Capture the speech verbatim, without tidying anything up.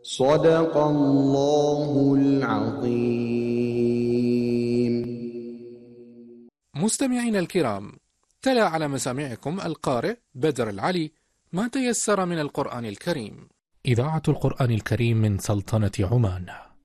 صدق الله العظيم. مستمعين الكرام، تلا على مسامعكم القارئ بدر العلي ما تيسر من القرآن الكريم. إذاعة القرآن الكريم من سلطنة عمان.